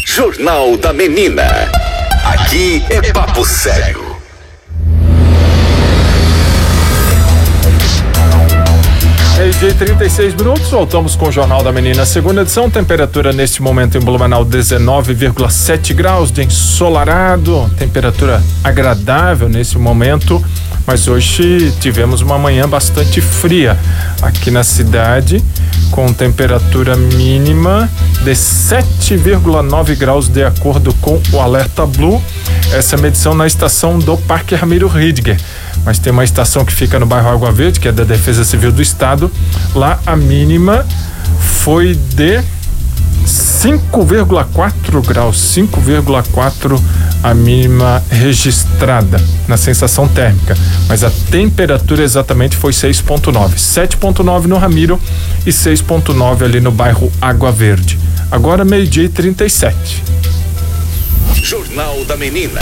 Jornal da Menina. Aqui é papo sério. Meio-dia e 36 minutos, voltamos com o Jornal da Menina, segunda edição. Temperatura neste momento em Blumenau 19,7 graus de ensolarado, temperatura agradável nesse momento, mas hoje tivemos uma manhã bastante fria aqui na cidade, com temperatura mínima de 7,9 graus de acordo com o alerta Blue. Essa medição na estação do Parque Ramiro Ridger. Mas tem uma estação que fica no bairro Água Verde, que é da Defesa Civil do Estado. Lá a mínima foi de 5,4 graus, 5,4 a mínima registrada na sensação térmica, mas a temperatura exatamente foi 6,9, 7,9 no Ramiro e 6,9 ali no bairro Água Verde. Agora meio-dia e 37. Jornal da Menina.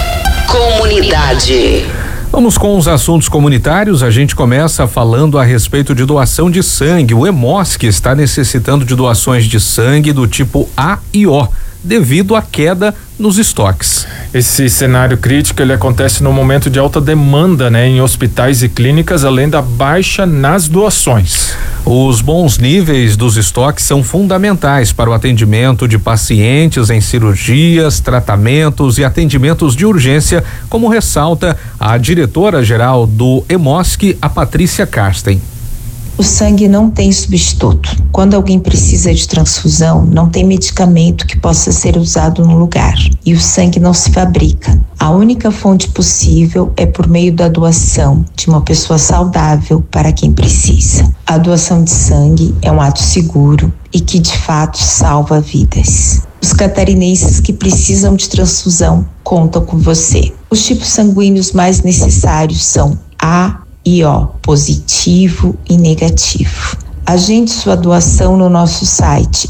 Comunidade. Vamos com os assuntos comunitários. A gente começa falando a respeito de doação de sangue. O Hemosc está necessitando de doações de sangue do tipo A e O, devido à queda nos estoques. Esse cenário crítico ele acontece no momento de alta demanda, em hospitais e clínicas, além da baixa nas doações. Os bons níveis dos estoques são fundamentais para o atendimento de pacientes em cirurgias, tratamentos e atendimentos de urgência, como ressalta a diretora-geral do Hemosc, a Patrícia Karsten. O sangue não tem substituto. Quando alguém precisa de transfusão, não tem medicamento que possa ser usado no lugar. E o sangue não se fabrica. A única fonte possível é por meio da doação de uma pessoa saudável para quem precisa. A doação de sangue é um ato seguro e que de fato salva vidas. Os catarinenses que precisam de transfusão contam com você. Os tipos sanguíneos mais necessários são A e O, positivo e negativo. Agende sua doação no nosso site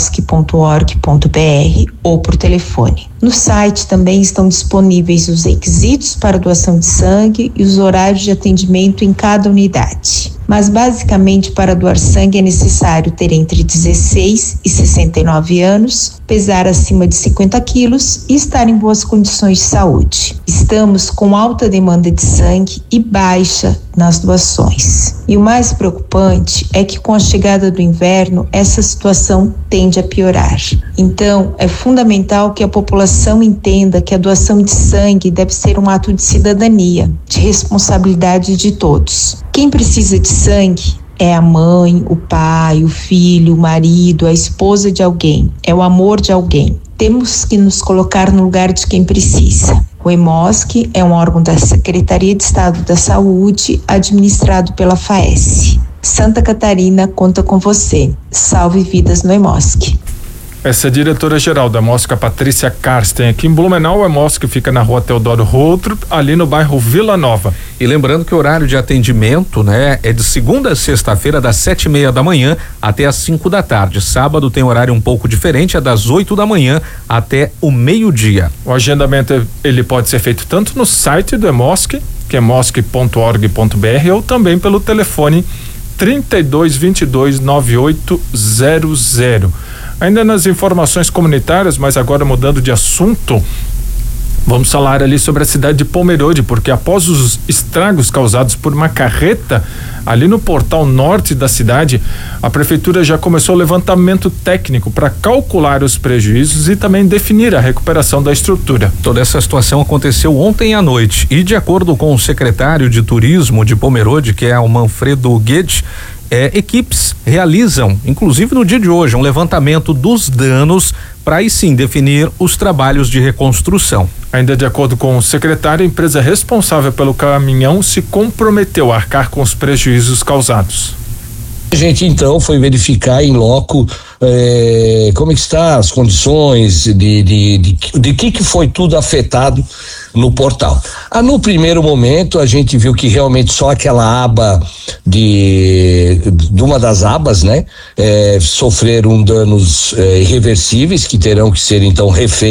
hemosc.org.br ou por telefone. No site também estão disponíveis os requisitos para doação de sangue e os horários de atendimento em cada unidade. Mas basicamente para doar sangue é necessário ter entre 16 e 69 anos, pesar acima de 50 quilos e estar em boas condições de saúde. Estamos com alta demanda de sangue e baixa nas doações. E o mais preocupante é que com a chegada do inverno, essa situação tende a piorar. Então, é fundamental que a população entenda que a doação de sangue deve ser um ato de cidadania, de responsabilidade de todos. Quem precisa de sangue é a mãe, o pai, o filho, o marido, a esposa de alguém, é o amor de alguém. Temos que nos colocar no lugar de quem precisa. O Hemosc é um órgão da Secretaria de Estado da Saúde, administrado pela FAES. Santa Catarina conta com você. Salve vidas no Hemosc. Essa é a diretora-geral da Hemosc, a Patrícia Karsten. Aqui em Blumenau, o Hemosc fica na rua Teodoro Routro, ali no bairro Vila Nova. E lembrando que o horário de atendimento, é de segunda a sexta-feira, das 7:30 da manhã até as 5 da tarde. Sábado tem horário um pouco diferente, é das 8 da manhã até o meio-dia. O agendamento ele pode ser feito tanto no site do Hemosc, que é hemosc.org.br, ou também pelo telefone 3222-9800. Ainda nas informações comunitárias, mas agora mudando de assunto, vamos falar ali sobre a cidade de Pomerode, porque após os estragos causados por uma carreta ali no portal norte da cidade, a prefeitura já começou o levantamento técnico para calcular os prejuízos e também definir a recuperação da estrutura. Toda essa situação aconteceu ontem à noite e, de acordo com o secretário de Turismo de Pomerode, que é o Manfredo Guedes, equipes realizam, inclusive no dia de hoje, um levantamento dos danos para aí sim definir os trabalhos de reconstrução. Ainda de acordo com o secretário, a empresa responsável pelo caminhão se comprometeu a arcar com os prejuízos causados. A gente então foi verificar em loco como é que está as condições de que foi tudo afetado no portal. No primeiro momento a gente viu que realmente só aquela aba de uma das abas, sofreram danos irreversíveis que terão que ser então refeitos